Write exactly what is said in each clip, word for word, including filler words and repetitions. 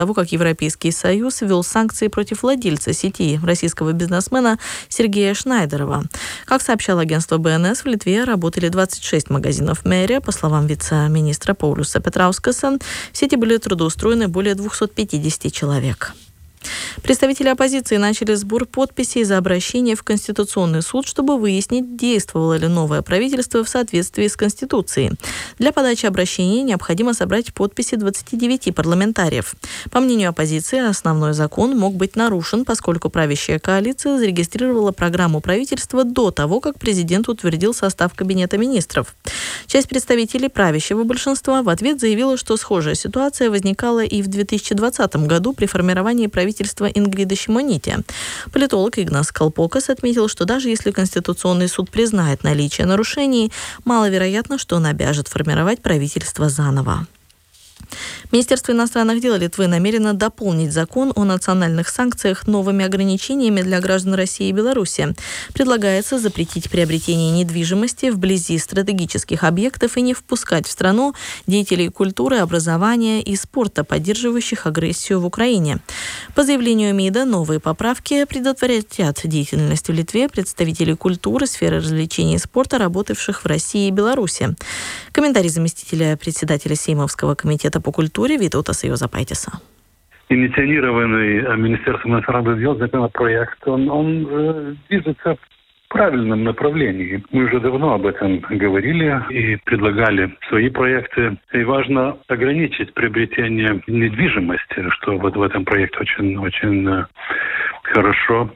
того, как Европейский Союз ввел санкции против владельца сети российского бизнесмена Сергея Шнайдерова. Как сообщало агентство бэ эн эс, в Литве работали двадцать шесть магазинов мэрия. По словам вице-министра Паулюса Петраускаса, в сети были трудоустроены более двести пятьдесят человек. Представители оппозиции начали сбор подписей за обращение в Конституционный суд, чтобы выяснить, действовало ли новое правительство в соответствии с Конституцией. Для подачи обращения необходимо собрать подписи двадцати девяти парламентариев. По мнению оппозиции, основной закон мог быть нарушен, поскольку правящая коалиция зарегистрировала программу правительства до того, как президент утвердил состав Кабинета министров. Часть представителей правящего большинства в ответ заявила, что схожая ситуация возникала и в две тысячи двадцатом году при формировании правительства Ингриды Шимоните. Политолог Игнас Калпокас отметил, что даже если Конституционный суд признает наличие нарушений, маловероятно, что он обяжет формировать правительство заново. Министерство иностранных дел Литвы намерено дополнить закон о национальных санкциях новыми ограничениями для граждан России и Беларуси. Предлагается запретить приобретение недвижимости вблизи стратегических объектов и не впускать в страну деятелей культуры, образования и спорта, поддерживающих агрессию в Украине. По заявлению МИДа, новые поправки предотвратят деятельность в Литве представителей культуры, сферы развлечений и спорта, работавших в России и Беларуси. Комментарий заместителя председателя Сеймовского комитета по культуре Витаутаса Юзапайтиса. Инициированный Министерством иностранных дел законопроект, он, он э, движется в правильном направлении. Мы уже давно об этом говорили и предлагали свои проекты. И важно ограничить приобретение недвижимости, что вот в этом проекте очень, очень хорошо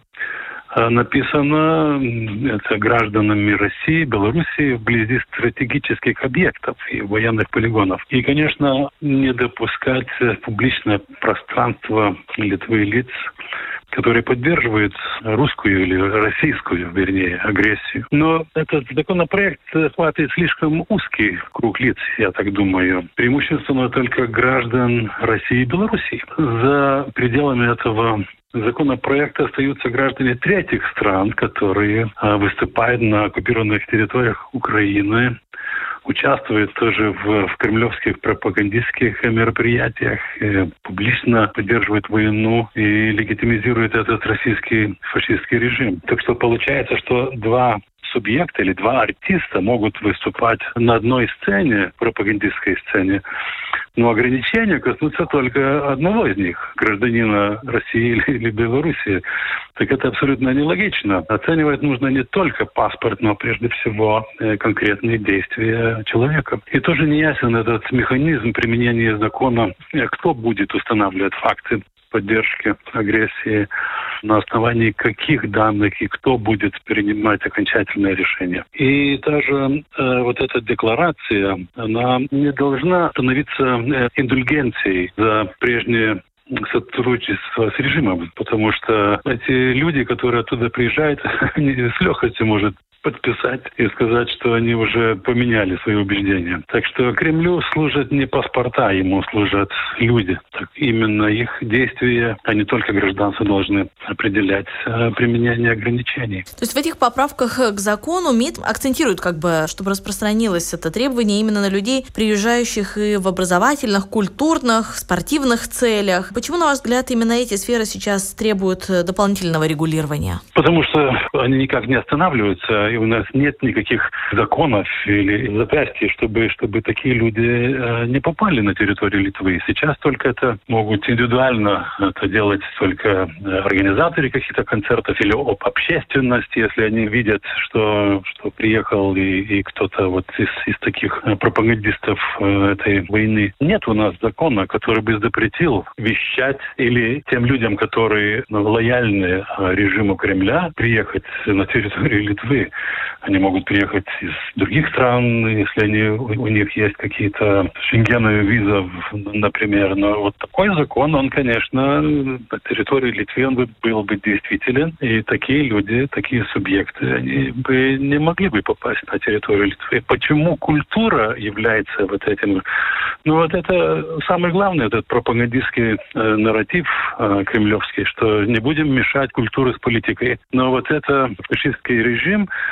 написано. Это гражданами России, Белоруссии вблизи стратегических объектов и военных полигонов. И, конечно, не допускать в публичное пространство Литвы лиц, которые поддерживают русскую или российскую, вернее, агрессию. Но этот законопроект охватывает слишком узкий круг лиц, я так думаю. Преимущественно только граждан России и Белоруссии. За пределами этого законопроекта остаются граждане третьих стран, которые выступают на оккупированных территориях Украины, участвует тоже в, в кремлевских пропагандистских мероприятиях, э, публично поддерживает войну и легитимизирует этот российский фашистский режим. Так что получается, что два субъекта или два артиста могут выступать на одной сцене, пропагандистской сцене, но ограничения коснутся только одного из них, гражданина России или, или Белоруссии. Так это абсолютно нелогично. Оценивать нужно не только паспорт, но прежде всего э, конкретные действия человека. И тоже не ясен этот механизм применения закона, кто будет устанавливать факты поддержки агрессии, на основании каких данных и кто будет принимать окончательное решение. И даже э, вот эта декларация, она не должна становиться э, индульгенцией за прежнее сотрудничество с режимом, потому что эти люди, которые оттуда приезжают, они с легкостью могут подписать и сказать, что они уже поменяли свои убеждения. Так что Кремлю служат не паспорта, ему служат люди. Так именно их действия, а не только гражданство, должны определять применение ограничений. То есть в этих поправках к закону МИД акцентирует, как бы, чтобы распространилось это требование именно на людей, приезжающих и в образовательных, культурных, спортивных целях. Почему, на ваш взгляд, именно эти сферы сейчас требуют дополнительного регулирования? Потому что они никак не останавливаются, и у нас нет никаких законов или запястий, чтобы, чтобы такие люди э, не попали на территорию Литвы. Сейчас только это могут индивидуально это делать только организаторы каких-то концертов или об общественности, если они видят, что, что приехал и, и кто-то вот из, из таких пропагандистов э, этой войны. Нет у нас закона, который бы запретил вещать или тем людям, которые ну, лояльны режиму Кремля, приехать на территорию Литвы. Они могут приехать из других стран, если они, у них есть какие-то шенгеновые визы, например. Но вот такой закон, он, конечно, на территории Литвы он бы, был бы действителен. И такие люди, такие субъекты, они бы не могли бы попасть на территорию Литвы. Почему культура является вот этим? Ну вот это самое главное, этот пропагандистский э, нарратив э, кремлевский, что не будем мешать культуре с политикой. Но вот это фашистский режим,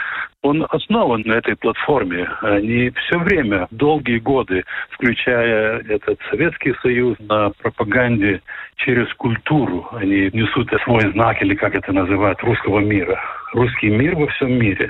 он основан на этой платформе. Они все время, долгие годы, включая этот Советский Союз, на пропаганде через культуру. Они несут свой знак, или как это называют, русского мира. Русский мир во всем мире.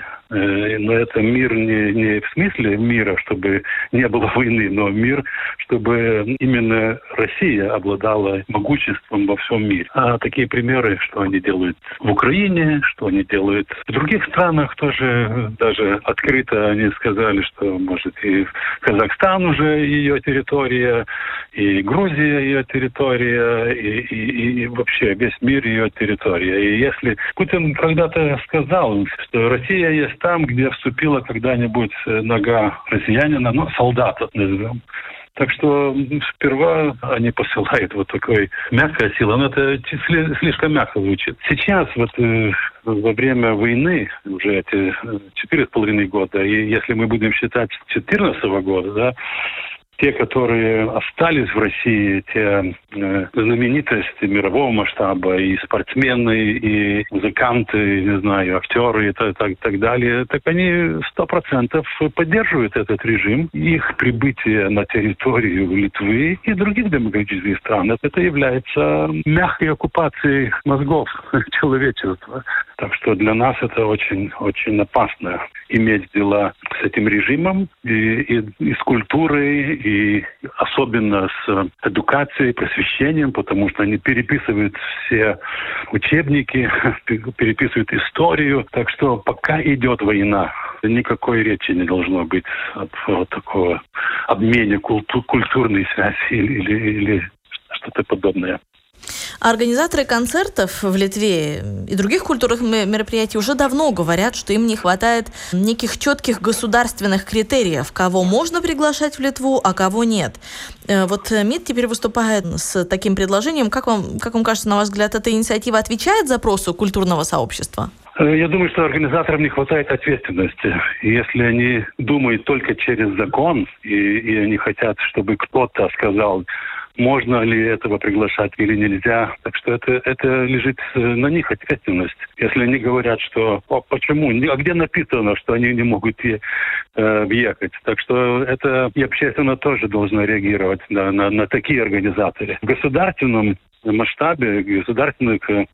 Но это мир не, не в смысле мира, чтобы не было войны, но мир, чтобы именно Россия обладала могуществом во всем мире. А такие примеры, что они делают в Украине, что они делают в других странах тоже, даже открыто они сказали, что, может, и Казахстан уже ее территория, и Грузия ее территория, и, и, и вообще весь мир ее территория. И если Путин когда-то сказал, что Россия есть там, где вступила когда-нибудь нога россиянина, ну, солдата, назовем. Так что сперва они посылают вот такой мягкая сила, но это слишком мягко звучит. Сейчас вот э, во время войны, уже эти четыре с половиной года, и если мы будем считать четырнадцатого года, да, те, которые остались в России, те э, знаменитости мирового масштаба, и спортсмены, и музыканты, не знаю, актеры и так, так, так далее, так они сто процентов поддерживают этот режим. Их прибытие на территорию Литвы и других демократических стран, это является мягкой оккупацией мозгов человечества. Так что для нас это очень, очень опасно иметь дела с этим режимом и, и, и с культурой, и особенно с эдукацией, просвещением, потому что они переписывают все учебники, переписывают историю. Так что пока идет война, никакой речи не должно быть об вот такого обмене культур, культурной связи или, или, или что-то подобное. Организаторы концертов в Литве и других культурных мероприятий уже давно говорят, что им не хватает неких четких государственных критериев, кого можно приглашать в Литву, а кого нет. Вот МИД теперь выступает с таким предложением. Как вам, как вам кажется, на ваш взгляд, эта инициатива отвечает запросу культурного сообщества? Я думаю, что организаторам не хватает ответственности. Если они думают только через закон, и, и они хотят, чтобы кто-то сказал, можно ли этого приглашать или нельзя. Так что это, это лежит на них ответственность. Если они говорят, что «О, почему? А где написано, что они не могут е- э, въехать?» Так что это и общественно тоже должно реагировать на, на, на такие организаторы. В государственном масштабе, в государственных э,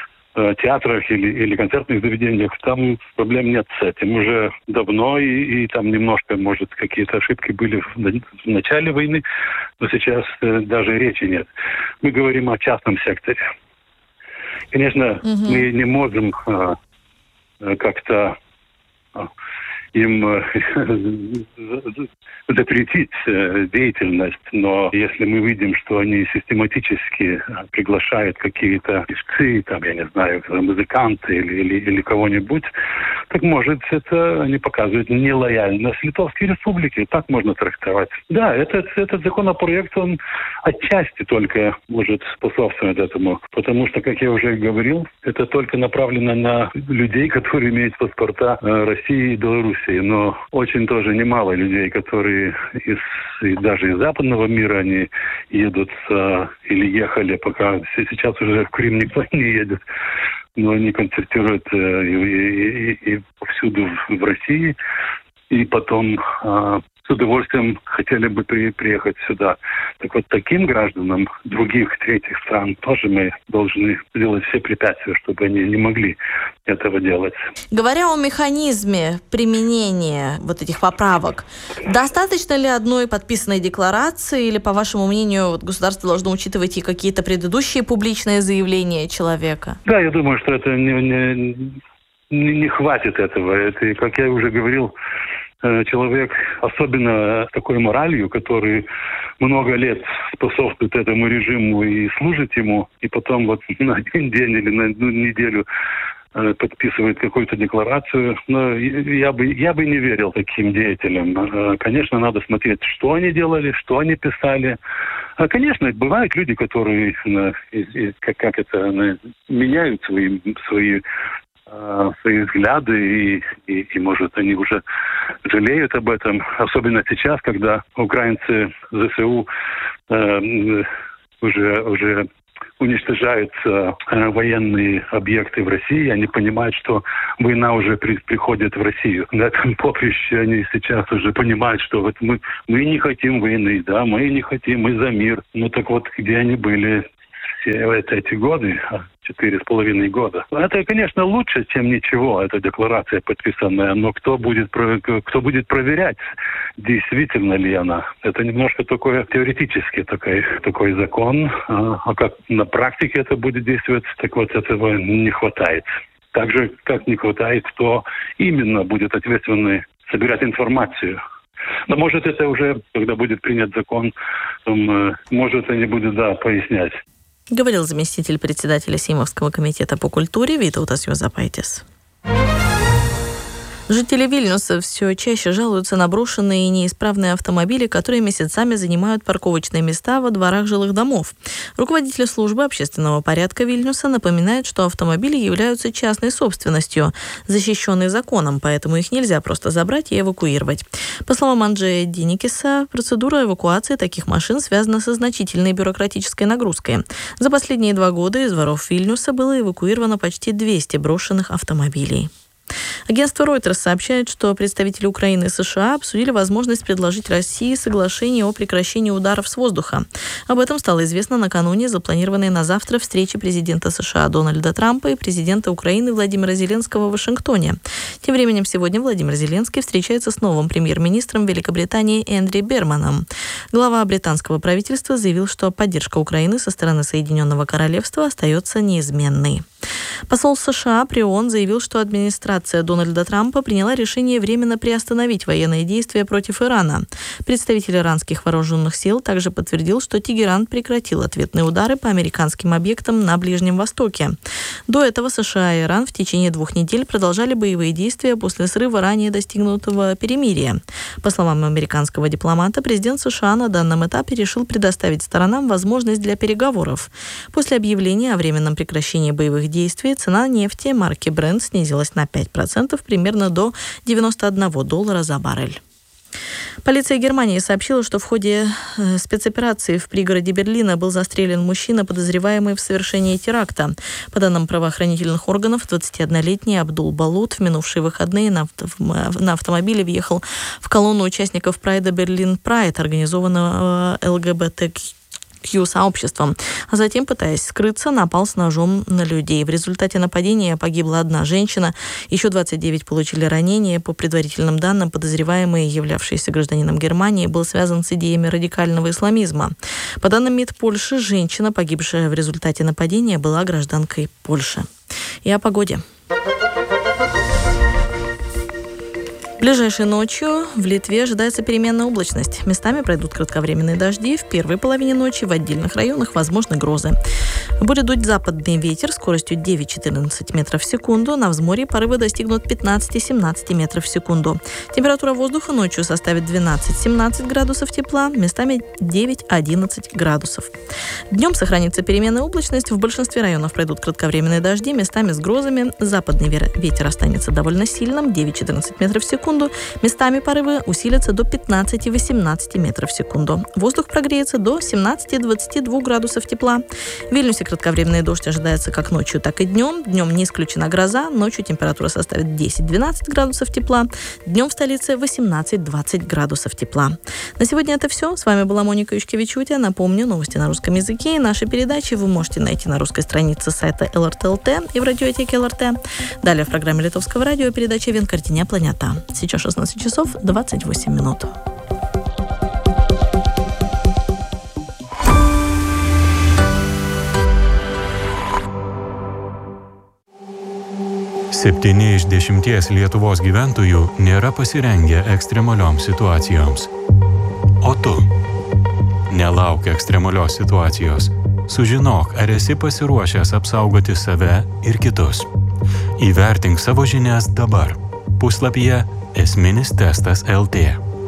театрах или, или концертных заведениях, там проблем нет с этим уже давно, и, и там немножко, может, какие-то ошибки были в, в начале войны, но сейчас э, даже речи нет. Мы говорим о частном секторе. Конечно, угу. мы не можем э, как-то э, им э, запретить э, деятельность, но если мы видим, что они систематически приглашают какие-то певцы, там, я не знаю, музыканты или, или, или кого-нибудь, так может это они показывают нелояльность Литовской Республики. Так можно трактовать. Да, этот, этот законопроект, он отчасти только может способствовать этому, потому что, как я уже говорил, это только направлено на людей, которые имеют паспорта России и Беларуси. Но очень тоже немало людей, которые из, и даже из западного мира они едут а, или ехали, пока сейчас уже в Крым никто не едет, но они концертируют а, и, и, и, и повсюду в, в России, и потом а, с удовольствием хотели бы при, приехать сюда. Так вот, таким гражданам других третьих стран тоже мы должны сделать все препятствия, чтобы они не могли этого делать. Говоря о механизме применения вот этих поправок, достаточно ли одной подписанной декларации, или, по вашему мнению, вот государство должно учитывать и какие-то предыдущие публичные заявления человека? Да, я думаю, что это не, не, не, не хватит этого. Это, как я уже говорил, человек, особенно с такой моралью, который много лет способствует этому режиму и служит ему, и потом вот на один день или на одну неделю подписывает какую-то декларацию. Но я бы, я бы не верил таким деятелям. Конечно, надо смотреть, что они делали, что они писали. Конечно, бывают люди, которые, как, как это, меняют свои, свои свои взгляды, и, и, и, может, они уже жалеют об этом. Особенно сейчас, когда украинцы ЗСУ э, уже, уже уничтожаются военные объекты в России, они понимают, что война уже при, приходит в Россию. На этом поприще они сейчас уже понимают, что вот мы, мы не хотим войны, да, мы не хотим, мы за мир. Ну так вот, где они были все эти годы, четыре с половиной года. Это, конечно, лучше, чем ничего, эта декларация подписанная, но кто будет, кто будет проверять, действительно ли она? Это немножко такое теоретический такой, такой закон, а как на практике это будет действовать, так вот этого не хватает. Так же, как не хватает, кто именно будет ответственный собирать информацию. Но может это уже, когда будет принят закон, там, может они будут, да, пояснять. Говорил заместитель председателя Сеймовского комитета по культуре Витаутас Юзапайтис. Жители Вильнюса все чаще жалуются на брошенные и неисправные автомобили, которые месяцами занимают парковочные места во дворах жилых домов. Руководитель службы общественного порядка Вильнюса напоминает, что автомобили являются частной собственностью, защищенной законом, поэтому их нельзя просто забрать и эвакуировать. По словам Анджея Диникиса, процедура эвакуации таких машин связана со значительной бюрократической нагрузкой. За последние два года из дворов Вильнюса было эвакуировано почти двести брошенных автомобилей. Агентство Reuters сообщает, что представители Украины и США обсудили возможность предложить России соглашение о прекращении ударов с воздуха. Об этом стало известно накануне запланированной на завтра встречи президента США Дональда Трампа и президента Украины Владимира Зеленского в Вашингтоне. Тем временем сегодня Владимир Зеленский встречается с новым премьер-министром Великобритании Эндрю Берманом. Глава британского правительства заявил, что поддержка Украины со стороны Соединенного Королевства остается неизменной. Посол США при ООН заявил, что администрация Дональда Трампа приняла решение временно приостановить военные действия против Ирана. Представитель иранских вооруженных сил также подтвердил, что Тегеран прекратил ответные удары по американским объектам на Ближнем Востоке. До этого США и Иран в течение двух недель продолжали боевые действия после срыва ранее достигнутого перемирия. По словам американского дипломата, президент США на данном этапе решил предоставить сторонам возможность для переговоров. После объявления о временном прекращении боевых действий цена нефти марки Brent снизилась на пять процентов, примерно до девяносто один доллара за баррель. Полиция Германии сообщила, что в ходе спецоперации в пригороде Берлина был застрелен мужчина, подозреваемый в совершении теракта. По данным правоохранительных органов, двадцатиоднолетний Абдул Балут в минувшие выходные на, авто, на автомобиле въехал в колонну участников Прайда Берлин Прайд, организованного ЛГБТК сообществом, а затем, пытаясь скрыться, напал с ножом на людей. В результате нападения погибла одна женщина, еще двадцать девять получили ранения. По предварительным данным, подозреваемый, являвшийся гражданином Германии, был связан с идеями радикального исламизма. По данным МИД Польши, женщина, погибшая в результате нападения, была гражданкой Польши. И о погоде. Ближайшей ночью в Литве ожидается переменная облачность. Местами пройдут кратковременные дожди. В первой половине ночи в отдельных районах возможны грозы. Будет дуть западный ветер скоростью девять-четырнадцать метров в секунду. На взморье порывы достигнут пятнадцать-семнадцать метров в секунду. Температура воздуха ночью составит двенадцать-семнадцать градусов тепла, местами девять-одиннадцать градусов. Днем сохранится переменная облачность. В большинстве районов пройдут кратковременные дожди, местами с грозами. Западный ветер останется довольно сильным, девять-четырнадцать метров в секунду. Местами порывы усилятся до пятнадцать-восемнадцать метров в секунду. Воздух прогреется до семнадцать-двадцать два градусов тепла. В Вильнюсе кратковременный дождь ожидается как ночью, так и днем. Днем не исключена гроза. Ночью температура составит десять-двенадцать градусов тепла. Днем в столице восемнадцать-двадцать градусов тепла. На сегодня это все. С вами была Моника Ючкевичутя. Напомню, новости на русском языке и наши передачи вы можете найти на русской странице сайта эл эр тэ эл тэ и в радиотеке эл эр тэ. Далее в программе Литовского радио передача «Венкартиня планета». Сейчас шестнадцать часов двадцать восемь минут. Septyni iš dešimties Lietuvos gyventojų nėra pasirengę ekstremalioms situacijoms. O tu? Nelauk ekstremalios situacijos. Sužinok, ar esi pasiruošęs apsaugoti save ir kitus. Įvertink savo žinias dabar. Puslapyje esminis testas el tė.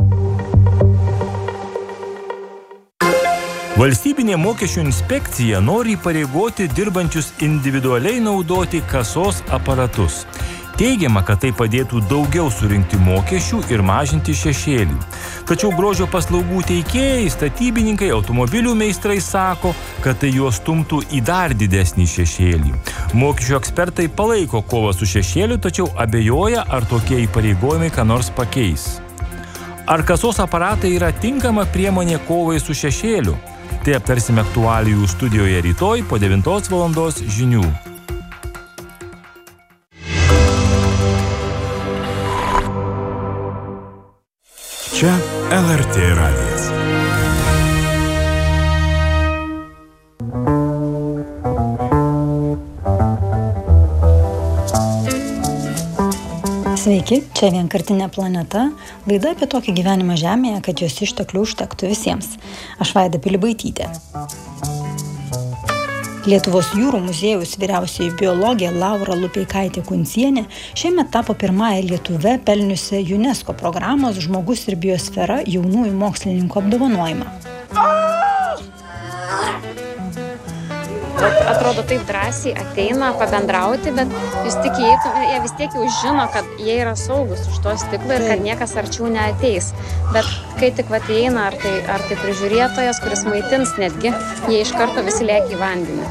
Valstybinė mokesčių inspekcija nori įpareigoti dirbančius individualiai naudoti kasos aparatus. Teigiama, kad tai padėtų daugiau surinkti mokesčių ir mažinti šešėlį. Tačiau grožio paslaugų teikėjai, statybininkai, automobilių meistrai sako, kad tai juos stumtų į dar didesnį šešėlį. Mokesčių ekspertai palaiko kovą su šešėliu, tačiau abejoja, ar tokie įpareigojimai ką nors pakeis. Ar kasos aparatai yra tinkama priemonė kovai su šešėliu? Tai aptarsime aktualijų studijoje rytoj po devintos valandos žinių. Čia L R T radijas. Sveiki, čia Vienkartinė planeta, laida apie tokį gyvenimą Žemėje, kad jos išteklių užtektų visiems. Aš Vaida Pilibaitytė. Lietuvos jūrų muziejaus vyriausioji biologė Laura Lupeikaitė-Kuncienė šiemet tapo pirmąja lietuve pelniusia UNESCO programos Žmogus ir biosfera jaunųjų mokslininkų apdovanojimą. Bet atrodo taip drąsiai ateina pabendrauti, bet vis tik jie, jie vis tiek jau žino, kad jie yra saugus už to stiklo ir kad niekas arčiau neateis. Bet kai tik vat įeina, ar tai, ar tai prižiūrėtojas, kuris maitins netgi, jie iš karto visi lėkia į vandenį.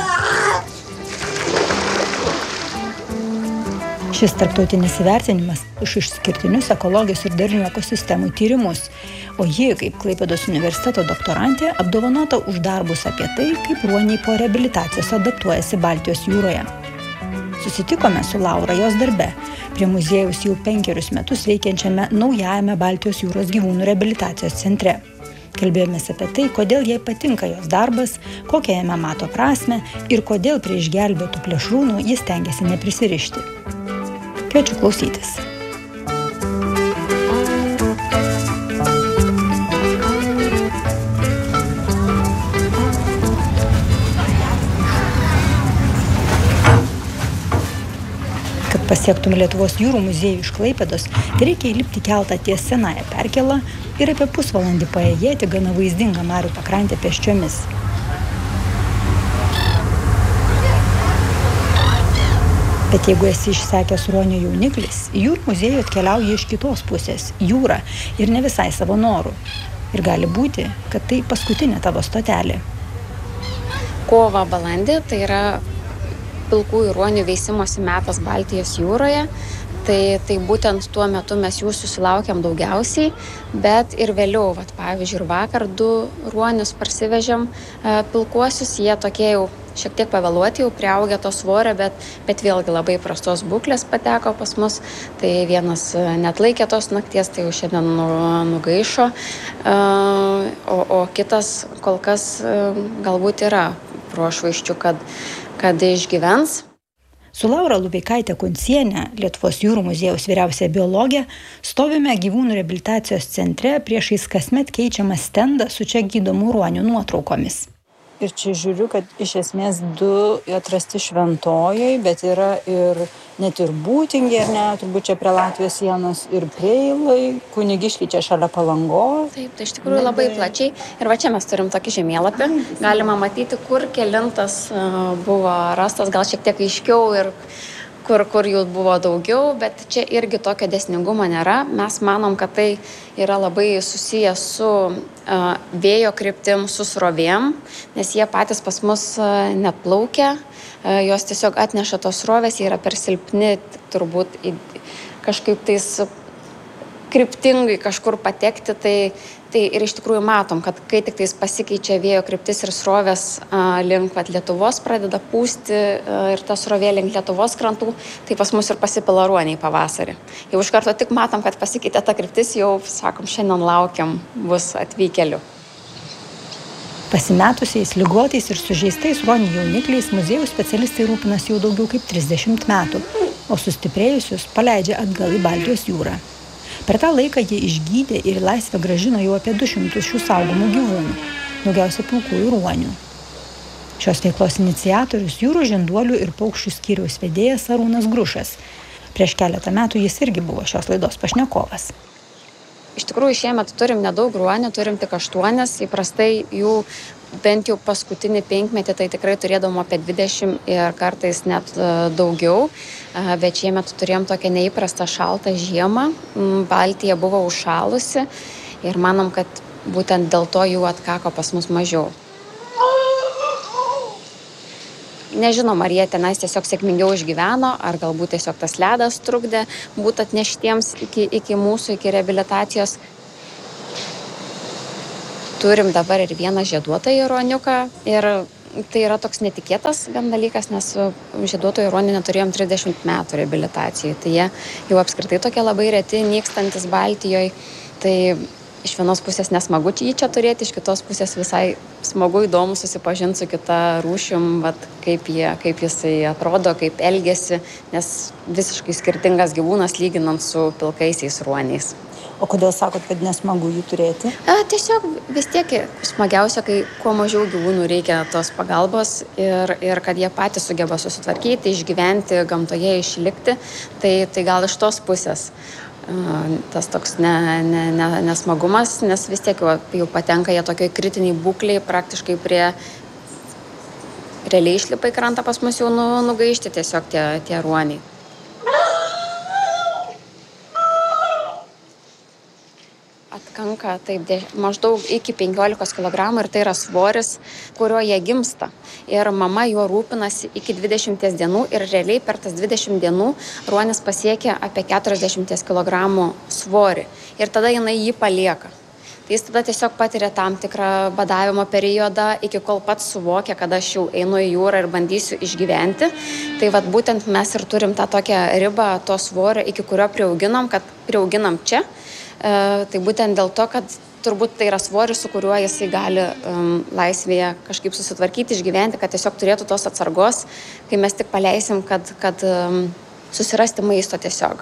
Šis tarptautinis įvertinimas iš išskirtinius ekologijos ir darnių ekosistemų tyrimus, o ji, kaip Klaipėdos universiteto doktorantė, apdovanota už darbus apie tai, kaip ruoniai po reabilitacijos adaptuojasi Baltijos jūroje. Susitikome su Laura jos darbe, prie muziejaus jau penkerius metus veikiančiame naujajame Baltijos jūros gyvūnų reabilitacijos centre. Kalbėjomės apie tai, kodėl jai patinka jos darbas, kokią jame mato prasmę ir kodėl prie išgelbėtų plėšrūnų jis stengiasi neprisirišti. Kviečiu klausytis. Kad pasiektume Lietuvos jūrų muziejų iš Klaipėdos, reikia įlipti keltą ties senąją perkėlą ir apie pusvalandį paėjėti gana vaizdingą marių pakrantę pėsčiomis. Bet jeigu esi išsekęs ruonio jauniklis, jūrų muziejų atkeliauja iš kitos pusės, jūra, ir ne visai savo norų. Ir gali būti, kad tai paskutinė tavo stotelė. Kovo balandį, tai yra pilkųjų ruonių veisimosi metas Baltijos jūroje. Tai, tai būtent tuo metu mes jų susilaukiam daugiausiai, bet ir vėliau, vat, pavyzdžiui, ir vakar du ruonius parsivežėm e, pilkuosius, jie tokie jau šiek tiek pavėluoti, jau priaugę to svorio, bet, bet vėlgi labai prastos būklės pateko pas mus. Tai vienas net laikė tos nakties, tai jau šiandien nugaišo, e, o, o kitas kol kas e, galbūt yra prošvaiščių, kad, kad išgyvens. Su Laura Lupeikaitė-Kuncienė, Lietuvos jūrų muziejaus vyriausia biologė, stovime gyvūnų reabilitacijos centre priešais kasmet keičiamą stendą su čia gydomų ruonių nuotraukomis. Ir čia žiūriu, kad iš esmės du atrasti Šventojoj, bet yra ir net ir Būtingė, ar ne, turbūt čia prie Latvijos sienos, ir Preilai, Kunigiškiai čia šalia Palangos. Taip, tai iš tikrųjų labai plačiai. Ir va čia mes turim tokį žemėlapį. Galima matyti, kur kelintas buvo rastas, gal šiek tiek aiškiau ir kur, kur jų buvo daugiau, bet čia irgi tokio dėsningumo nėra. Mes manom, kad tai yra labai susiję su uh, vėjo kryptim, su srovėm, nes jie patys pas mus uh, neplaukia, uh, jos tiesiog atneša tos srovės, jie yra per silpni, turbūt į, kažkaip tais kryptingai kažkur patekti, tai, tai ir iš tikrųjų matom, kad kai tik tais pasikeičia vėjo kryptis ir srovės a, link vat, Lietuvos pradeda pūsti a, ir ta srovė link Lietuvos krantų, tai pas mus ir pasipila ruoniai pavasarį. Jau iš karto tik matom, kad pasikeitė ta kryptis, jau, sakom, šiandien laukiam, bus atvykėlių. Pasimetusiais, ligotais ir sužeistais ruonių jaunikliais muziejų specialistai rūpinasi jau daugiau kaip trisdešimt metų, o sustiprėjusius paleidžia atgal į Baltijos jūrą. Per tą laiką jie išgydė ir į laisvę grąžino jau apie du šimtus šių saugomų gyvūnų, daugiausia pilkųjų ruonių. Šios veiklos iniciatorius jūrų žinduolių ir paukščių skyriaus vedėjas Arūnas Grušas. Prieš keletą metų jis irgi buvo šios laidos pašnekovas. Iš tikrųjų, šiemet turim nedaug ruonių, turim tik aštuonias, įprastai jų bent jau paskutinį penkmetį tai tikrai turėdavom apie dvidešimt ir kartais net daugiau, bet šiemet turėjom tokią neįprastą šaltą žiemą, Baltija buvo užšalusi ir manom, kad būtent dėl to jų atkako pas mus mažiau. Nežinom, ar jie tenais tiesiog sėkmingiau išgyveno, ar galbūt tiesiog tas ledas trukdė būt atneštiems iki, iki mūsų, iki reabilitacijos. Turim dabar ir vieną žieduotąjį ruoniuką ir tai yra toks netikėtas gan dalykas, nes žieduotojų ruonių neturėjom trisdešimt metų reabilitacijai. Tai jie jau apskritai tokie labai reti, nykstantis Baltijoje. Tai iš vienos pusės nesmagu jį čia turėti, iš kitos pusės visai smagu, įdomu susipažinti su kita rūšim, vat, kaip, jie, kaip jisai atrodo, kaip elgesi, nes visiškai skirtingas gyvūnas lyginant su pilkaisiais ruoniais. O kodėl sakot, kad nesmagu jį turėti? A, tiesiog vis tiek smagiausia, kai kuo mažiau gyvūnų reikia tos pagalbos ir, ir kad jie patys sugeba susitvarkyti, išgyventi, gamtoje išlikti. Tai, tai gal iš tos pusės a, tas toks ne, ne, ne, nesmagumas, nes vis tiek jau, jau patenka jie tokioj kritiniai būkliai, praktiškai prie realiai išlipa į krantą pas mus jau nu, nugaišti tiesiog tie, tie ruoniai. Atkanka taip, de, maždaug iki penkiolikos kilogramų ir tai yra svoris, kurio jie gimsta. Ir mama juo rūpinasi iki dvidešimties dienų ir realiai per tas dvidešimt dienų ruonis pasiekia apie keturiasdešimt kilogramų svorį ir tada jinai jį palieka. Tai jis tada tiesiog patiria tam tikrą badavimo periodą, iki kol pats suvokia, kad aš jau einu į jūrą ir bandysiu išgyventi. Tai vat būtent mes ir turim tą tokią ribą to svorio, iki kurio priauginam, kad priauginam čia. E, tai būtent dėl to, kad turbūt tai yra svoris, su kuriuo jisai gali um, laisvėje kažkaip susitvarkyti, išgyventi, kad tiesiog turėtų tos atsargos, kai mes tik paleisim, kad, kad um, susirasti maisto tiesiog.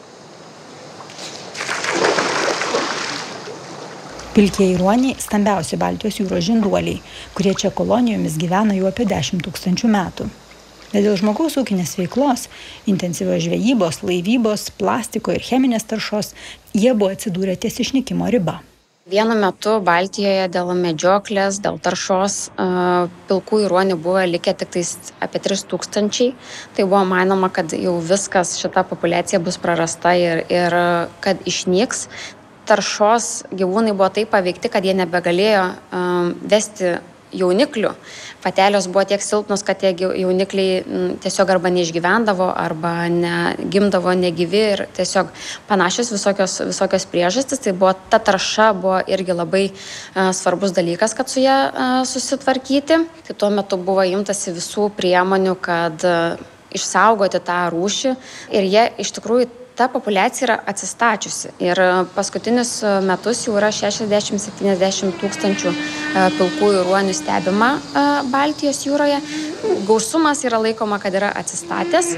Pilkieji ruoniai stambiausi Baltijos jūros žinduoliai, kurie čia kolonijomis gyvena jau apie dešimt tūkstančių metų. Bet dėl žmogaus ūkinės veiklos, intensyvios žvejybos, laivybos, plastiko ir cheminės taršos, jie buvo atsidūrę ties išnykimo riba. Vienu metu Baltijoje dėl medžioklės, dėl taršos pilkųjų ruonių buvo likę tik tais apie tris tūkstančiai. Tai buvo manoma, kad jau viskas, šita populiacija bus prarasta ir, ir kad išnyks. Taršos gyvūnai buvo taip paveikti, kad jie nebegalėjo um, vesti jauniklių. Patelės buvo tiek silpnos, kad tie jaunikliai tiesiog arba neišgyvendavo, arba ne, gimdavo negyvi ir tiesiog panašios visokios, visokios priežastys. Tai buvo, ta tarša buvo irgi labai uh, svarbus dalykas, kad su ją uh, susitvarkyti. Tai tuo metu buvo imtasi visų priemonių, kad uh, išsaugoti tą rūšį ir jie iš tikrųjų ta populiacija yra atsistačiusi ir paskutinius metus jau yra šešiasdešimt septyniasdešimt tūkstančių pilkųjų ruonių stebima Baltijos jūroje. Gausumas yra laikoma, kad yra atsistatęs,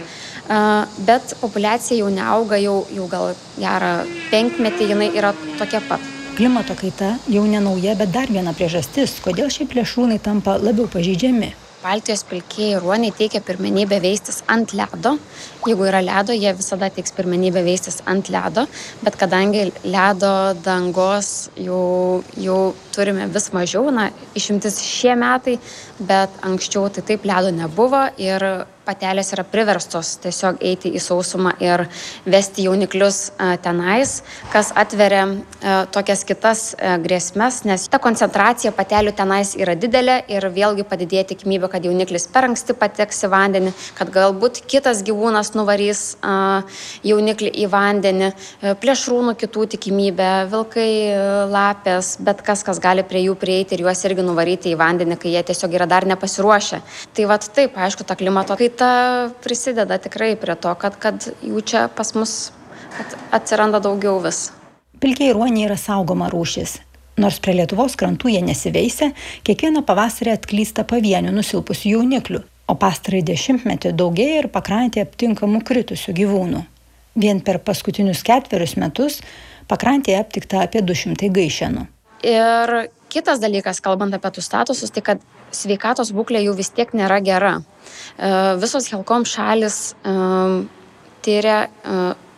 bet populiacija jau neauga, jau, jau gal gerą penkmetį jinai yra tokia pat. Klimato kaita jau ne nauja, bet dar viena priežastis, kodėl šie plėšrūnai tampa labiau pažeidžiami. Baltijos pilkieji ruoniai teikia pirmenybę veistis ant ledo. Jeigu yra ledo, jie visada teiks pirmenybę veistis ant ledo, bet kadangi ledo dangos jau, jau turime vis mažiau, na, išimtis šie metai, bet anksčiau tai taip ledo nebuvo ir patelės yra priverstos tiesiog eiti į sausumą ir vesti jauniklius tenais, kas atveria tokias kitas grėsmes, nes ta koncentracija patelių tenais yra didelė ir vėlgi padidėja tikimybė, kad jauniklis per anksti pateks į vandenį, kad galbūt kitas gyvūnas nuvarys jauniklį į vandenį, plėšrūnų kitų tikimybė, vilkai, lapės, bet kas, kas gali prie jų prieiti ir juos irgi nuvaryti į vandenį, kai jie tiesiog yra dar nepasiruošę. Tai vat taip, aišku, ta klimato kaita prisideda tikrai prie to, kad, kad jų čia pas mus atsiranda daugiau vis. Pilkieji ruoniai yra saugoma rūšis. Nors prie Lietuvos krantų jie nesiveisia, kiekvieną pavasarį atklysta pavienių nusilpusių jauniklių, o pastarąjį dešimtmetį daugėja ir pakrantėje aptinkamų kritusių gyvūnų. Vien per paskutinius ketverius metus pakrantėje aptikta apie du šimtai gaišenų. Ir kitas dalykas, kalbant apie tų statusus, tai kad sveikatos būklė jų vis tiek nėra gera. Visos Helcom šalis tyria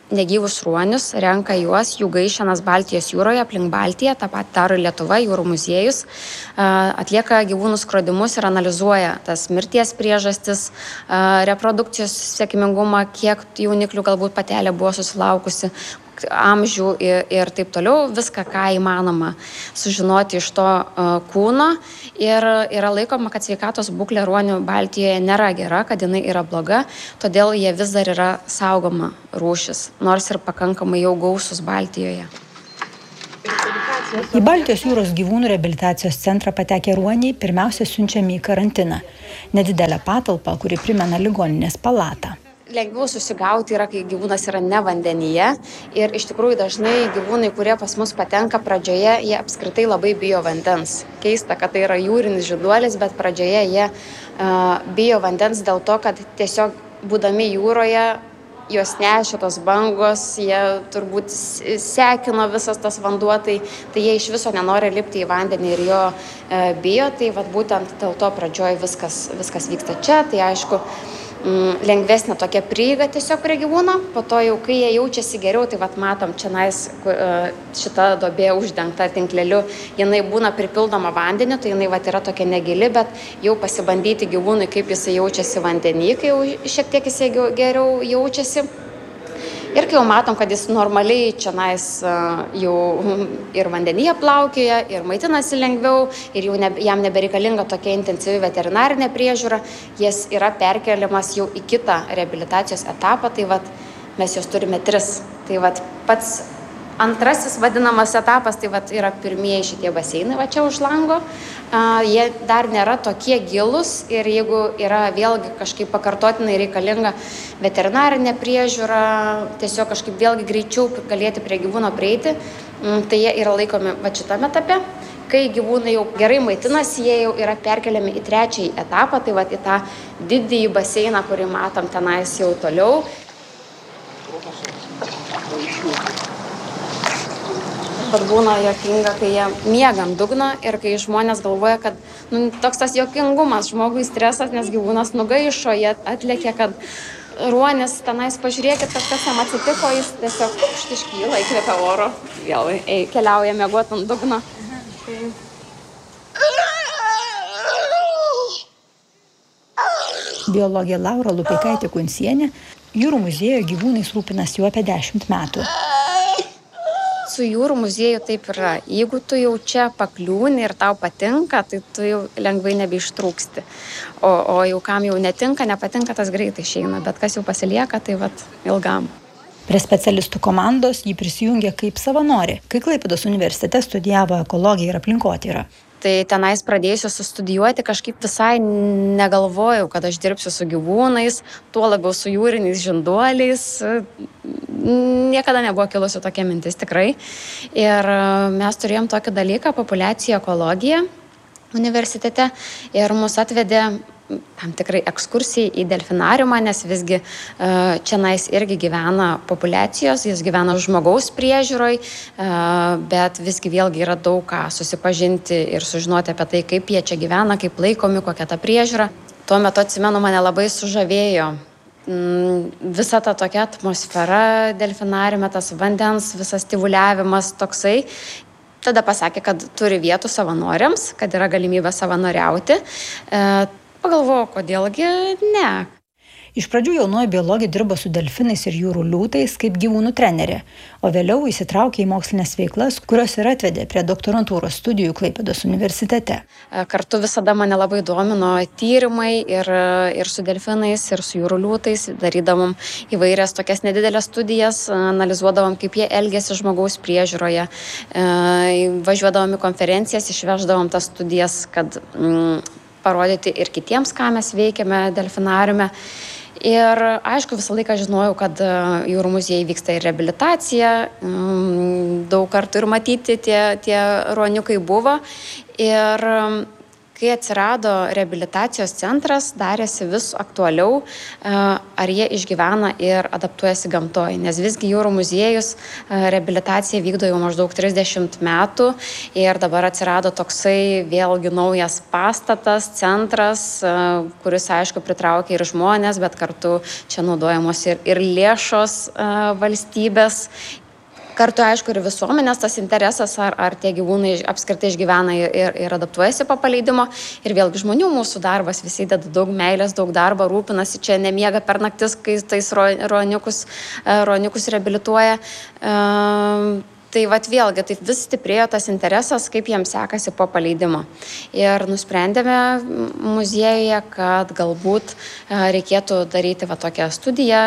negyvus ruonius, renka juos, jų gaišenas Baltijos jūroje, aplink Baltiją, tą pat daro Lietuva, jūrų muziejus, atlieka gyvūnų skrodimus ir analizuoja tas mirties priežastis, reprodukcijos sėkmingumą, kiek jauniklių galbūt patelė buvo susilaukusi, amžių ir, ir taip toliau, viską, ką įmanoma sužinoti iš to uh, kūno ir yra laikoma, kad sveikatos būklė ruonių Baltijoje nėra gera, kad jinai yra bloga, todėl jie vis dar yra saugoma rūšis, nors ir pakankamai jau gausus Baltijoje. Į Baltijos jūros gyvūnų reabilitacijos centrą patekę ruoniai pirmiausia siunčiami į karantiną. Nedidelę patalpą, kuri primena ligoninės palatą. Lengviau susigauti yra, kai gyvūnas yra ne vandenyje ir iš tikrųjų dažnai gyvūnai, kurie pas mus patenka pradžioje, jie apskritai labai bijo vandens. Keista, kad tai yra jūrinis žinduolis, bet pradžioje jie uh, bijo vandens dėl to, kad tiesiog būdami jūroje jos nešė tos bangos, jie turbūt sekino visas tas vanduo, tai, tai jie iš viso nenori lipti į vandenį ir jo e, bijo, tai vat, būtent dėl to pradžioj viskas, viskas vyksta čia, tai aišku, m, lengvesnė tokia prieiga tiesiog prie gyvūno, po to jau kai jie jaučiasi geriau, tai vat, matom čia nais šita duobė uždengta tinkleliu, jinai būna pripildoma vandeniu, tai jinai vat, yra tokia negili, bet jau pasibandyti gyvūnui, kaip jisai jaučiasi vandenį, kai jau šiek tiek jisai geriau jaučiasi. Ir kai jau matom, kad jis normaliai čia nais jau ir vandenyje plaukioja, ir maitinasi lengviau, ir jau ne, jam nebereikalinga tokia intensyvi veterinarinė priežiūra, jis yra perkeliamas jau į kitą reabilitacijos etapą, tai vat, mes jos turime tris. Tai vat, pats antrasis vadinamas etapas, tai vat, yra pirmieji šitie baseinai va čia už lango. Uh, jie dar nėra tokie gilus ir jeigu yra vėlgi kažkaip pakartotinai reikalinga veterinarinė priežiūra, tiesiog kažkaip vėlgi greičiau galėti prie gyvūno prieiti, um, tai jie yra laikomi va šitame etape. Kai gyvūnai jau gerai maitinasi, jie jau yra perkeliami į trečiąjį etapą, tai va į tą didįjį baseiną, kurį matom tenais jau toliau. Bet būna jokinga, kai jie miega ant dugno ir kai žmonės galvoja, kad nu, toks tas jokingumas, žmogui stresas, nes gyvūnas nugaišo, jie atlėkė, kad ruonis tenais pažiūrėkit, kas jam atsitiko, jis tiesiog pukšt iškyla, įkvėpia oro, vėl ei, keliauja miegoti ant dugno. Mhm. Biologė Laura Lupeikaitė-Kuncienė jūrų muziejo gyvūnais rūpinasi jau apie dešimt metų. Su jūrų muzieju taip yra. Jeigu tu jau čia pakliūni ir tau patinka, tai tu jau lengvai nebeištrūksti. O, o jau kam jau netinka, nepatinka, tas greitai išeina. Bet kas jau pasilieka, tai vat ilgam. Prie specialistų komandos jį prisijungė kaip savanorė, kai Klaipėdos universitete studijavo ekologiją ir aplinkotyrą. Tai tenais pradėjusiu studijuoti, kažkaip visai negalvojau, kad aš dirbsiu su gyvūnais, tuo labiau su jūriniais žinduoliais. Niekada nebuvo kilusi tokia mintis tikrai. Ir mes turėjom tokį dalyką, populiacijų ekologija universitete, ir mus atvedė tam tikrai ekskursijai į delfinariumą, nes visgi čia nais irgi gyvena populiacijos, jis gyvena žmogaus priežiūroj, bet visgi vėlgi yra daug ką susipažinti ir sužinoti apie tai, kaip jie čia gyvena, kaip laikomi, kokia ta priežiūra. Tuo metu atsimenu, mane labai sužavėjo visa ta tokia atmosfera delfinariume, tas vandens, visas tyvuliavimas toksai. Tada pasakė, kad turi vietų savanoriams, kad yra galimybė savanoriauti. Pagalvojau, kodėlgi ne. Iš pradžių jaunoji biologė dirbo su delfinais ir jūrų liūtais kaip gyvūnų trenerė, o vėliau įsitraukė į mokslinės veiklas, kurios ir atvedė prie doktorantūros studijų Klaipėdos universitete. Kartu visada mane labai domino tyrimai ir, ir su delfinais, ir su jūrų liūtais. Darydavom įvairias tokias nedidelės studijas, analizuodavom, kaip jie elgėsi žmogaus priežiūroje. Važiuodavom į konferencijas, išveždavom tas studijas, kad mm, parodyti ir kitiems, ką mes veikiame delfinariume. Ir aišku, visą laiką žinojau, kad jūrų muziejai vyksta ir reabilitacija, daug kartų ir matyti tie, tie ruoniukai buvo. Ir Kai atsirado reabilitacijos centras, darėsi vis aktualiau, ar jie išgyvena ir adaptuojasi gamtoje, nes visgi jūrų muziejus reabilitaciją vykdo jau maždaug trisdešimt metų ir dabar atsirado toksai vėlgi naujas pastatas, centras, kuris aišku pritraukia ir žmonės, bet kartu čia naudojamos ir, ir lėšos valstybės. Kartu, aišku, ir visuomenės tas interesas, ar, ar tie gyvūnai apskritai išgyvena ir, ir adaptuojasi po paleidimo. Ir vėlgi žmonių mūsų darbas, visi deda daug meilės, daug darbo, rūpinasi, čia nemiega per naktis, kai tais ruoniukus, ruoniukus reabilituoja. E, tai vat vėlgi, tai vis stiprėjo tas interesas, kaip jiems sekasi po paleidimo. Ir nusprendėme muziejuje, kad galbūt reikėtų daryti va tokią studiją,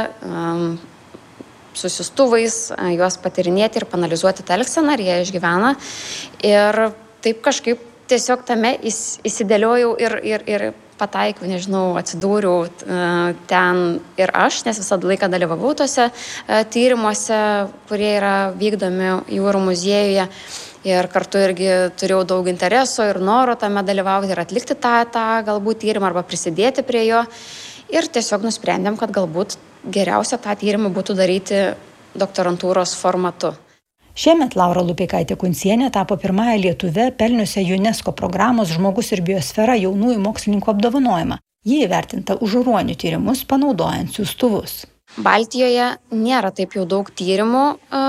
su siųstuvais, juos patyrinėti ir panalizuoti tą elgseną, ar jie išgyvena. Ir taip kažkaip tiesiog tame įsidėliojau ir, ir, ir pataikiau, nežinau, atsidūriau ten ir aš, nes visą laiką dalyvavau tose tyrimuose, kurie yra vykdomi jūrų muziejuje. Ir kartu irgi turėjau daug intereso ir noro tame dalyvauti ir atlikti tą, tą galbūt tyrimą arba prisidėti prie jo. Ir tiesiog nusprendėm, kad galbūt geriausia tą tyrimą būtų daryti doktorantūros formatu. Šiemet Laura Lupeikaitė-Kuncienė tapo pirmąją lietuvę pelniusią UNESCO programos Žmogus ir biosfera jaunųjų mokslininkų apdovanojimą. Ji įvertinta už ruonių tyrimus panaudojant siųstuvus. Baltijoje nėra taip jau daug tyrimų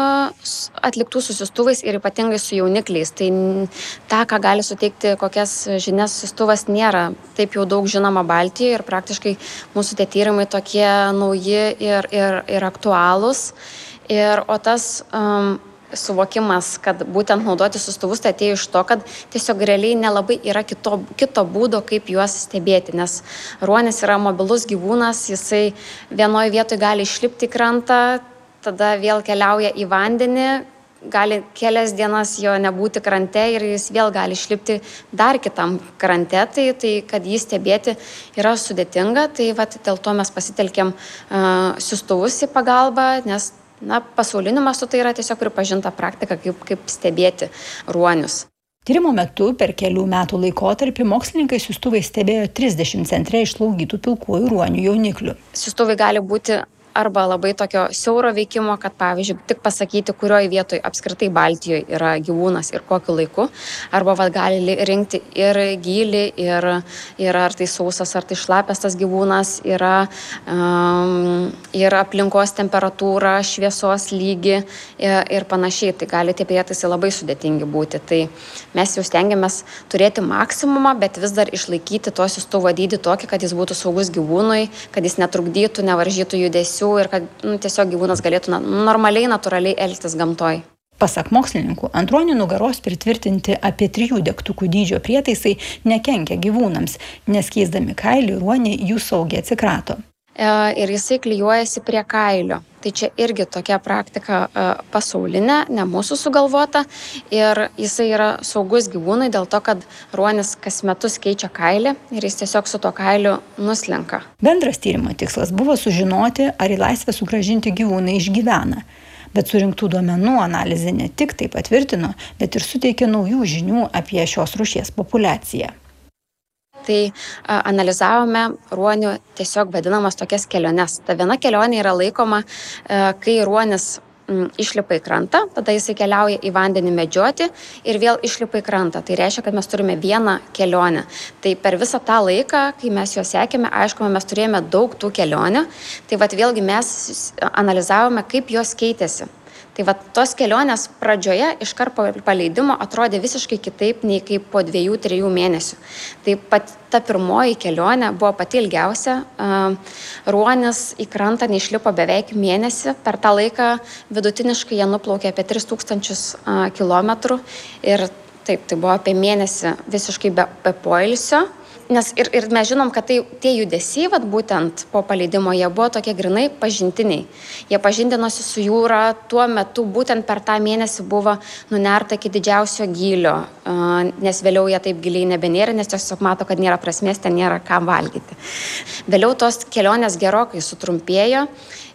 atliktų su siųstuvais ir ypatingai su jaunikliais. Tai tą, ką gali suteikti, kokias žinias siųstuvas, nėra taip jau daug žinoma Baltijoje ir praktiškai mūsų tie tyrimai tokie nauji ir, ir, ir aktualūs. Ir, o tas um, suvokimas, kad būtent naudoti siųstuvus, tai atėjo iš to, kad tiesiog realiai nelabai yra kito, kito būdo, kaip juos stebėti, nes ruonis yra mobilus gyvūnas, jisai vienoje vietoje gali išlipti į krantą, tada vėl keliauja į vandenį, gali kelias dienas jo nebūti krante ir jis vėl gali išlipti dar kitam krante, tai, tai kad jį stebėti yra sudėtinga, tai vat, dėl to mes pasitelkėm uh, siųstuvus į pagalbą, nes Na, pasauliniu mastu tai yra tiesiog pripažinta praktika, kaip, kaip stebėti ruonius. Tyrimo metu per kelių metų laikotarpį mokslininkai siųstuvai stebėjo trisdešimt centre išslaugytų pilkųjų ruonių jauniklių. Siųstuvai gali būti arba labai tokio siauro veikimo, kad pavyzdžiui, tik pasakyti, kurioje vietoje apskritai Baltijoje yra gyvūnas ir kokiu laiku, arba va, gali rinkti ir gylį, ir, ir ar tai sausas, ar tai šlapias tas gyvūnas, yra um, ir aplinkos temperatūra, šviesos lygį ir, ir panašiai. Tai gali tie prietaisai labai sudėtingi būti. Tai mes jau stengiamės turėti maksimumą, bet vis dar išlaikyti to siųstuvo dydį tokį, kad jis būtų saugus gyvūnui, kad jis netrukdytų, nevaržytų judesių ir kad nu, tiesiog gyvūnas galėtų na, normaliai, natūraliai elgtis gamtoj. Pasak mokslininkų, ant ruonių nugaros pritvirtinti apie trijų degtukų dydžio prietaisai nekenkia gyvūnams, nes keisdami kailį ruoniai jų saugiai atsikrato. E, ir jisai klijuojasi prie kailio. Tai čia irgi tokia praktika e, pasaulinė, ne mūsų sugalvota. Ir jisai yra saugus gyvūnui dėl to, kad ruonis kas metus keičia kailį ir jis tiesiog su to kailiu nuslenka. Bendras tyrimo tikslas buvo sužinoti, ar į laisvę sugrąžinti gyvūnai išgyvena. Bet surinktų duomenų analizė ne tik tai patvirtino, bet ir suteikė naujų žinių apie šios rūšies populiaciją. Tai a, analizavome ruonių tiesiog vadinamas tokias keliones. Ta viena kelionė yra laikoma, a, kai ruonis m, išlipa į krantą, tada jisai keliauja į vandenį medžioti ir vėl išlipa į krantą. Tai reiškia, kad mes turime vieną kelionę. Tai per visą tą laiką, kai mes juos sekėme, aišku, mes turėjome daug tų kelionių. Tai vat vėlgi mes analizavome, kaip jos keitėsi. Tai va, tos kelionės pradžioje iškart po paleidimo atrodė visiškai kitaip nei kaip po dviejų, trijų mėnesių. Tai pat ta pirmoji kelionė buvo pati ilgiausia. Ruonis į krantą neišlipo beveik mėnesį. Per tą laiką vidutiniškai jie nuplaukė apie tris tūkstančius kilometrų. Ir taip, tai buvo apie mėnesį visiškai be, be poilsio. Nes ir, ir mes žinom, kad tai, tie judesiai, vat, būtent po paleidimo, jie buvo tokie grinai pažintiniai. Jie pažindinosi su jūra, tuo metu būtent per tą mėnesį buvo nunerta iki didžiausio gylio, nes vėliau jie taip giliai nebenėra, nes tiesiog mato, kad nėra prasmės, ten nėra ką valgyti. Vėliau tos kelionės gerokai sutrumpėjo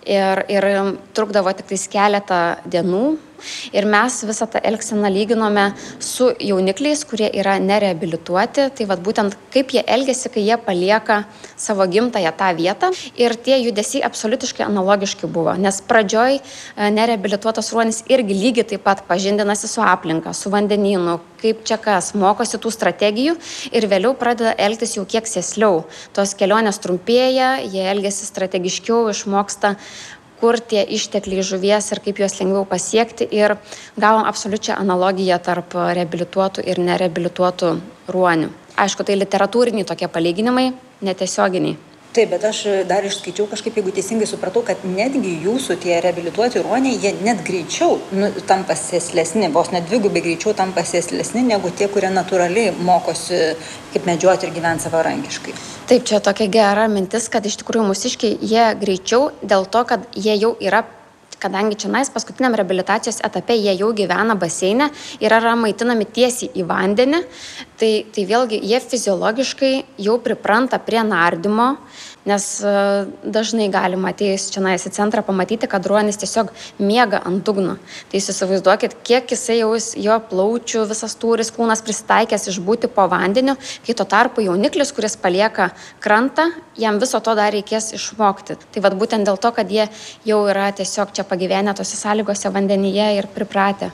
ir, ir trukdavo tik tais keletą dienų. Ir mes visą tą elgseną lyginome su jaunikliais, kurie yra nereabilituoti. Tai vat būtent kaip jie elgiasi, kai jie palieka savo gimtąją tą vietą. Ir tie judesiai absoliutiškai analogiški buvo. Nes pradžioj nereabilituotas ruonis irgi lygiai taip pat pažindinasi su aplinka, su vandenynu, kaip čia kas, mokosi tų strategijų ir vėliau pradeda elgtis jau kiek sėsliau. Tos kelionės trumpėja, jie elgiasi strategiškiau, išmoksta kur tie ištekliai žuvies ir kaip juos lengviau pasiekti. Ir gavom absoliučią analogiją tarp reabilituotų ir nereabilituotų ruonių. Aišku, tai literatūriniai tokie palyginimai, netiesioginiai. Taip, bet aš dar išskaičiau kažkaip, jeigu teisingai supratau, kad netgi jūsų tie reabilituoti ruoniai, jie net greičiau nu, tampa sėslesni, vos net dvigubai greičiau tampa sėslesni negu tie, kurie natūraliai mokosi kaip medžioti ir gyventi savarankiškai. Taip, čia tokia gera mintis, kad iš tikrųjų mūsiškiai jie greičiau dėl to, kad jie jau yra, kadangi čionais paskutiniam reabilitacijos etape jie jau gyvena baseine ir yra maitinami tiesiai į vandenį, tai, tai vėlgi jie fiziologiškai jau pripranta prie nardymo, nes dažnai galima atėjus čionais į centrą pamatyti, kad ruonis tiesiog miega ant dugno. Tai jūs įsivaizduokit, kiek jisai jau jo plaučių, visas tūris kūnas prisitaikęs išbūti po vandeniu, kai tuo tarpu jauniklis, kuris palieka krantą, jam viso to dar reikės išmokti. Tai vat būtent dėl to, kad jie jau yra tiesiog čia pagyvenę tose sąlygose vandenyje ir pripratę.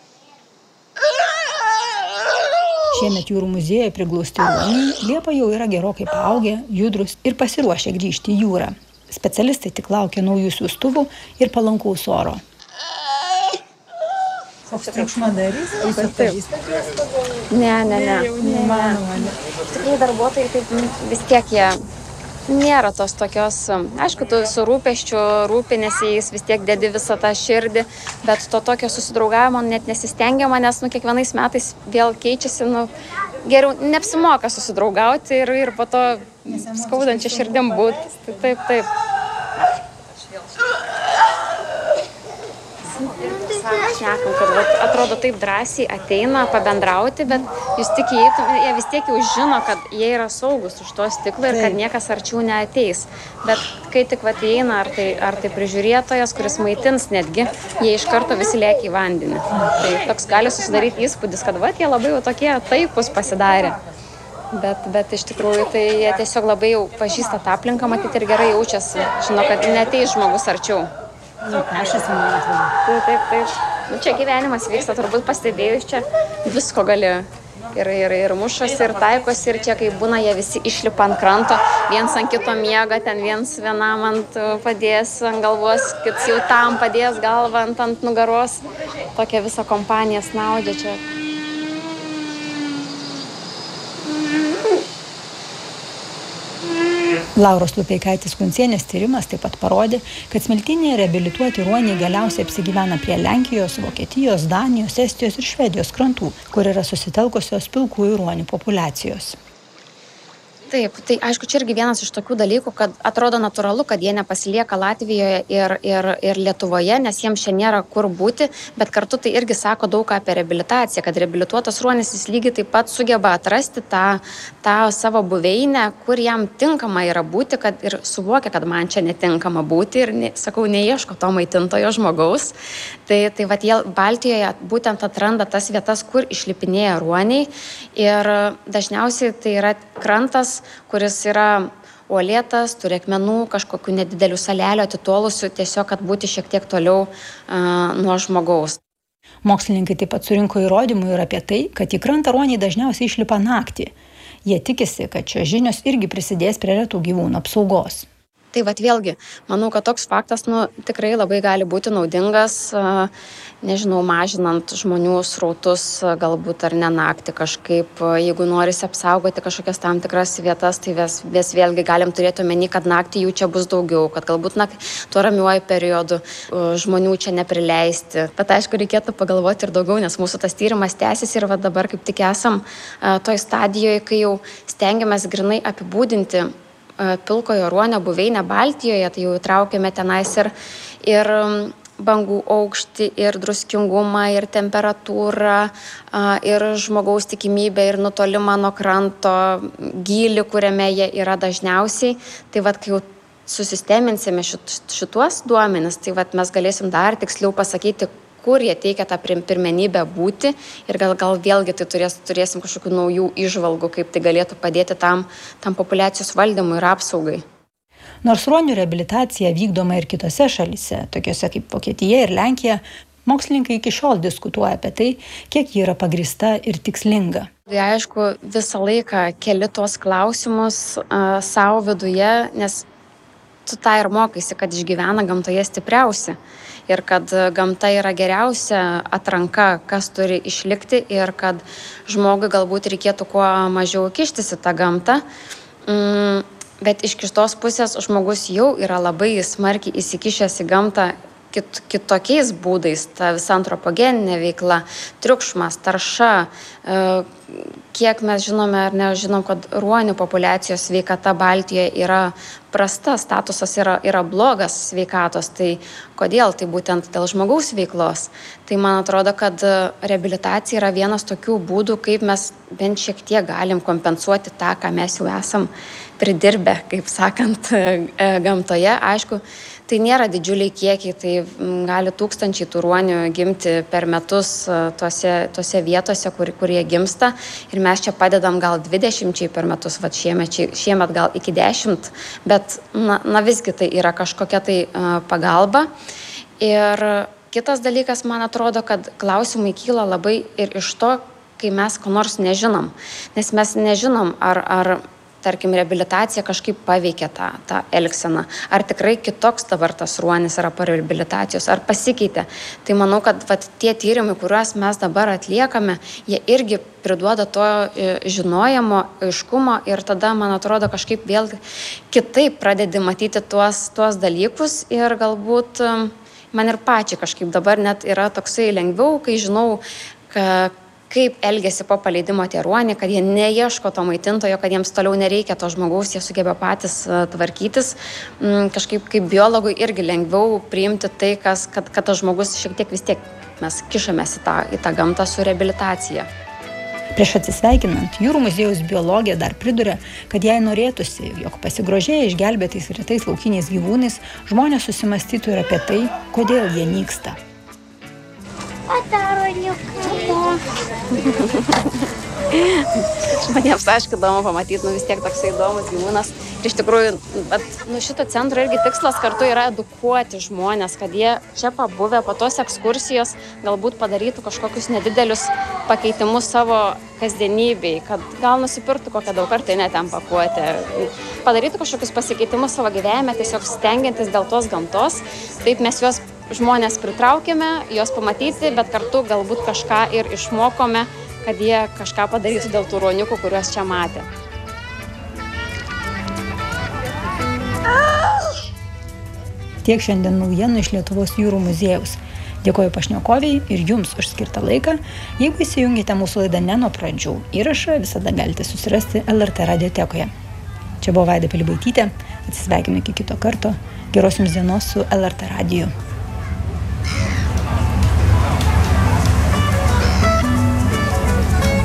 Šiemet jūrų muziejuje priglausti ruoniai liepą jau yra gerokai paaugę, judrus ir pasiruošę grįžti į jūrą. Specialistai tik laukia naujų siųstuvų ir palankaus oro. Koks triukšmadarys? Ne, ne, ne. Neįmanoma. Iš tikrųjų darbuotojai taip vis tiek jie nėra tos tokios, aišku, tu su rūpesčiu rūpinėsi jais, vis tiek dedi visą tą širdį, bet to tokio susidraugavimo net nesistengiama, nes nu, kiekvienais metais vėl keičiasi, nu, geriau neapsimoka susidraugauti ir, ir po to skaudančia širdim būti. Tai taip, taip. Šnekam, kad vat, atrodo taip drąsiai ateina pabendrauti, bet jūs tik įeitum, jie vis tiek jau žino, kad jie yra saugus už to stiklą ir kad niekas arčiau neateis. Bet kai tik vat įeina, ar tai, ar tai prižiūrėtojas, kuris maitins netgi, jie iš karto visi lėkia į vandenį. Tai toks gali susidaryti įspūdis, kad vat, jie labai jau tokie taikūs pasidarė. Bet, bet iš tikrųjų tai jie tiesiog labai jau pažįsta tą aplinką, matyti ir gerai jaučiasi. Žino, kad neateis žmogus arčiau. Nu, aš esu, man atrodo. Taip, taip, taip. Nu, čia gyvenimas vyksta, turbūt pastebėjus, čia visko gali. Ir, ir, ir mušosi, ir taikosi, ir čia, kai būna, jie visi išlipa ant kranto, viens ant kito miega, ten viens vienam ant padės ant galvos, kits jau tam padės galvą ant, ant nugaros. Tokia visa kompanija snaudžia čia. Lauros Lupeikaitės-Kuncienės tyrimas taip pat parodė, kad smiltynėje reabilituoti ruoniai galiausiai apsigyvena prie Lenkijos, Vokietijos, Danijos, Estijos ir Švedijos krantų, kur yra susitelkusios pilkųjų ruonių populiacijos. Taip, tai aišku, čia irgi vienas iš tokių dalykų, kad atrodo natūralu, kad jie nepasilieka Latvijoje ir, ir, ir Lietuvoje, nes jiems čia nėra kur būti, bet kartu tai irgi sako daug apie reabilitaciją, kad reabilituotas ruonis jis lygiai taip pat sugeba atrasti tą, tą savo buveinę, kur jam tinkama yra būti, kad ir suvokia, kad man čia netinkama būti ir, ne, sakau, neieško to maitintojo žmogaus. Tai, tai vat jie Baltijoje būtent atranda tas vietas, kur išlipinėja ruoniai ir dažniausiai tai yra krantas, kuris yra uolėtas, turi akmenų, kažkokių nedidelių salelių atitolusių, tiesiog, kad būti šiek tiek toliau uh, nuo žmogaus. Mokslininkai taip pat surinko įrodymų ir apie tai, kad į krantą ruoniai dažniausiai išlipa naktį. Jie tikisi, kad šios žinios irgi prisidės prie retų gyvūnų apsaugos. Tai vat vėlgi, manau, kad toks faktas nu, tikrai labai gali būti naudingas, nežinau, mažinant žmonių srautus, galbūt ar ne naktį kažkaip. Jeigu norisi apsaugoti kažkokias tam tikras vietas, tai vis, vis vėlgi galim turėti omeny, kad naktį jų čia bus daugiau, kad galbūt na, tuo ramiuoju periodu žmonių čia neprileisti. Bet aišku, reikėtų pagalvoti ir daugiau, nes mūsų tas tyrimas tęsiasi ir va, dabar kaip tik esam toj stadijoje, kai jau stengiamės grinai apibūdinti pilkojo ruonio buveinę Baltijoje, tai jau įtraukėme tenais ir, ir bangų aukštį, ir druskingumą, ir temperatūrą, ir žmogaus tikimybę, ir nutolimą nuo kranto, gylį, kuriame jie yra dažniausiai. Tai vat, kai jau susisteminsime šit, šituos duomenis, tai vat, mes galėsim dar tiksliau pasakyti, kur jie teikia tą pirmenybę būti ir gal, gal vėlgi tai turės, turėsim kažkokių naujų įžvalgų, kaip tai galėtų padėti tam, tam populiacijos valdymui ir apsaugai. Nors ruonių reabilitacija vykdoma ir kitose šalyse, tokiose kaip Vokietija ir Lenkija, mokslininkai iki šiol diskutuoja apie tai, kiek ji yra pagrįsta ir tikslinga. Tai aišku, visą laiką keli tuos klausimus uh, savo viduje, nes tu tą ir mokaisi, kad išgyvena gamtoje stipriausi. Ir kad gamta yra geriausia atranka, kas turi išlikti ir kad žmogui galbūt reikėtų kuo mažiau kištis į tą gamtą. Mm, bet iš kitos pusės žmogus jau yra labai smarkiai įsikišęs į gamtą kit, kitokiais būdais. Ta visa antropogeninė veikla, triukšmas, tarša. E, kiek mes žinome ar nežinom, kad ruonių populiacijos sveikata Baltijoje yra prasta, statusas yra, yra blogas sveikatos, tai kodėl? Tai būtent dėl žmogaus veiklos. Tai man atrodo, kad reabilitacija yra vienas tokių būdų, kaip mes bent šiek tiek galim kompensuoti tą, ką mes jau esam pridirbę, kaip sakant, gamtoje. Aišku, tai nėra didžiuliai kiekiai, tai gali tūkstančiai tų ruonių gimti per metus tose, tose vietose, kur, kur jie gimsta. Ir mes čia padedam gal dvidešimčiai per metus, va šiemet, šiemet gal iki dešimt, bet na, na visgi tai yra kažkokia tai uh, pagalba. Ir kitas dalykas, man atrodo, kad klausimai kyla labai ir iš to, kai mes ko nors nežinom. Nes mes nežinom, ar, ar tarkim, reabilitacija kažkaip paveikia tą, tą elgseną. Ar tikrai kitoks dabar tas ruonis yra po reabilitacijos, ar pasikeitė. Tai manau, kad vat, tie tyrimai, kuriuos mes dabar atliekame, jie irgi priduoda to žinojimo, aiškumo ir tada, man atrodo, kažkaip vėl kitaip pradedi matyti tuos, tuos dalykus ir galbūt man ir pačiai kažkaip dabar net yra toksai lengviau, kai žinau, kad kaip elgesi po paleidimo tie ruoniai, kad jie neieško to maitintojo, kad jiems toliau nereikia to žmogaus, jie sugeba patys tvarkytis. Kažkaip kaip biologui irgi lengviau priimti tai, kas, kad, kad tas žmogus šiek tiek vis tiek mes kišamės į tą, į tą gamtą su reabilitacija. Prieš atsisveikinant, Jūrų muziejaus biologė dar priduria, kad jai norėtųsi, jog pasigrožėję išgelbėtais retais laukiniais gyvūnais, žmonės susimastytų ir apie tai, kodėl jie nyksta. Žmonėms, aišku, įdomu pamatyti, nu vis tiek toksai įdomus gyvūnas. Ir iš tikrųjų, bet, nu, šito centro irgi tikslas kartu yra edukuoti žmonės, kad jie čia pabuvę po tos ekskursijos galbūt padarytų kažkokius nedidelius pakeitimus savo kasdienybei, kad gal nusipirktų kokią daugkartinę ten pakuotę, padarytų kažkokius pasikeitimus savo gyvenime, tiesiog stengiantis dėl tos gamtos. Taip mes juos žmonės pritraukėme, juos pamatyti, bet kartu galbūt kažką ir išmokome, kad jie kažką padarytų dėl tų ruoniukų, kuriuos čia matė. Tiek šiandien naujienų iš Lietuvos jūrų muziejaus. Dėkoju pašnekoviai ir jums už skirtą laiką. Jeigu įsijungite mūsų laidą ne nuo pradžių, įrašą visada galite susirasti L R T radiotekoje. Čia buvo Vaida Pilibaitytė. Atsisveikinu iki kito karto. Geros jums dienos su L R T radiju.